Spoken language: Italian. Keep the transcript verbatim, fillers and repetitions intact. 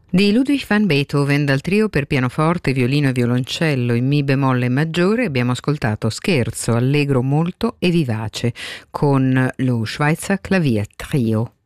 Di Ludwig van Beethoven, dal trio per pianoforte, violino e violoncello in mi bemolle maggiore, abbiamo ascoltato Scherzo, allegro molto e vivace, con lo Schweizer Klavier Trio.